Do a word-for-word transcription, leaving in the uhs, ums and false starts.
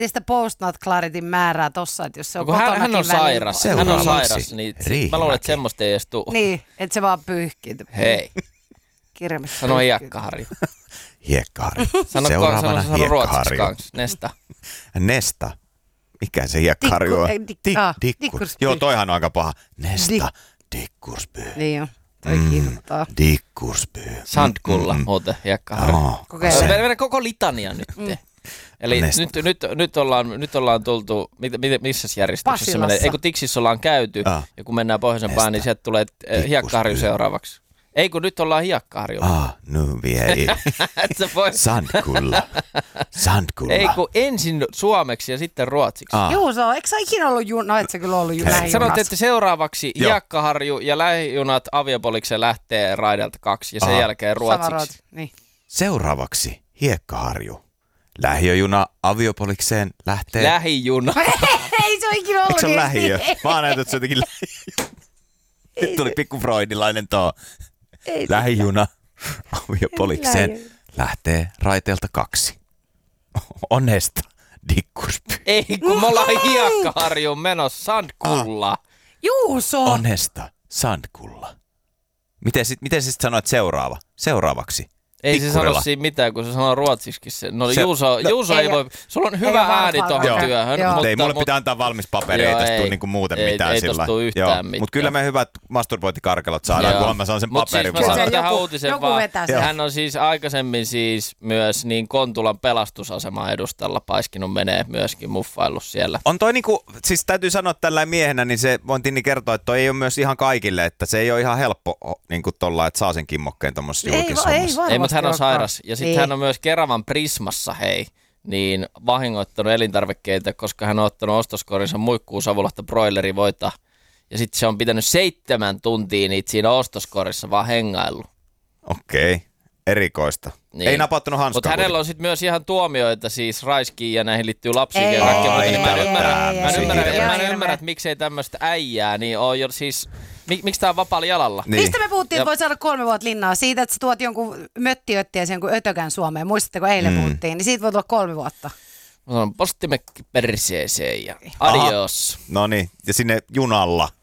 sitä post-nut clarityn määrää tossa, että jos se on no, kotonakin hän on sairas, hän on sairas, niin mä luulen, että semmoista ei edes tule. Niin, että se vaan pyyhkii. Hei, kirjaimessa sano hiekkaharju. Hiekkaharju. Sano, Seuraavana sano, sano ruotsiksi hiekkaharju. kanssa, Nesta. Nesta. Mikä se hiekkaharju on? Dikku- Di- ah, Dikkur. dikkurspyy. Joo, toihan on aika paha. Nesta. Dik- Dikkurspyy. Niin jo, toi mm, kiinnostaa. Dikkurspyy. Sandkulla Mm, mm. muuten hiekkaharju. No, Kokeile. se- Mennään koko litania nyt. Mm. Eli Nesta. nyt, nyt, nyt, ollaan, nyt ollaan tultu, mit, mit, missä järjestyksessä Pasilassa. menee? Ei kun Tiksissä ollaan käyty Ah. ja kun mennään pohjoisempaan, Nesta. niin sieltä tulee eh, hiekkaharju seuraavaksi. Ei kun nyt ollaan hiekkaharjulla. Ah, no vie. Et sä voi- Sandkulla. Sandkulla. Ei kun ensin suomeksi ja sitten ruotsiksi. Ah. Juuso, eikö sä ikinä ollut junassa? No et sä kyllä ollut ju- lähijunassa. Sanoit, että seuraavaksi Joo. hiekkaharju ja lähijunat Aviopolikseen lähtee raidelta kaksi ja sen Aha. jälkeen ruotsiksi. Savaroot, niin. Seuraavaksi hiekkaharju. Lähiöjuna Aviopolikseen lähtee. Lähijuna. Ei se ole ikinä ollut. Eikö se ole niin. lähiö? Mä oon näytä, että se on jotenkin lähiö. Nyt tuli pikku freudilainen tuo. Ei, Lähijuna Aviopolikseen Lähiö. lähtee raiteelta kaksi. Onnesta, Dikkurspy. Ei kun me ollaan hiekkaharjuun menossa Sandkulla. Juuso! Onnesta, Sandkulla. Miten sit, miten sä sit sanoit seuraava? Seuraavaksi. Ei se Tikkurilla. sano siinä mitään, kun se sanoo ruotsiksikin se. No Se- Juuso, no, Juuso ei, ei voi, sulla on ei hyvä ole varmaan ääni tuohon palkkaa. työhön. Joo. Mutta ei mulle mut- pitää antaa valmis paperi, ei Joo, tästä ei. tule niinku muuten Ei- mitään ei sillä tosta tuu yhtään mitään. Mutta kyllä me hyvät masturbointikarkelot saadaan, Joo. kunhan mä saan sen Mut paperin siis mä Kyllä vaan. sanon se tähän joku- uutisen joku vaan. vetää sen. Hän on siis aikaisemmin siis myös niin Kontulan pelastusaseman edustalla paiskinut menee myöskin muffaillut siellä. On toi niinku, siis täytyy sanoa tällä miehenä, niin se voin Tinni kertoa, että toi ei ole myös ihan kaikille, että se ei ole ihan helppo niinku tolla, että saa sen kimmokkeen tommosessa Ei, julkisessa va- ei hommassa. varmasti Ei, mutta hän on olekaan. sairas. Ja sitten Niin. hän on myös Keravan Prismassa, hei, niin vahingoittanut elintarvikkeita, koska hän on ottanut ostoskorinsa muikkuu savulahta broilerivoita. Ja sitten se on pitänyt seitsemän tuntia niitä siinä ostoskorissa vaan hengaillut. Okei, erikoista. Niin. Ei napattanut hanskaa. Mutta hänellä on sitten myös ihan tuomioita siis raiskiin ja näihin liittyy lapsiin Ei, ja kaikkea ei, muuta. Niin mä en ei, ymmärrä, ei, mä en ei, ymmärrä, ei, mä en ei, ymmärrä ei. että miksei tämmöistä äijää, niin on jo siis, mik, miksi tää on vapaalla jalalla? Niin. Mistä me puhuttiin, Ja- että voi saada kolme vuotta linnaa? Siitä, että sä tuot jonkun möttiöttiä sen kuin ötökän Suomeen. Muistatteko, eilen Mm. puhuttiin? Niin siitä voi tulla kolme vuotta. Mä sanon postimekki perseeseen ja adios. No niin, ja sinne junalla.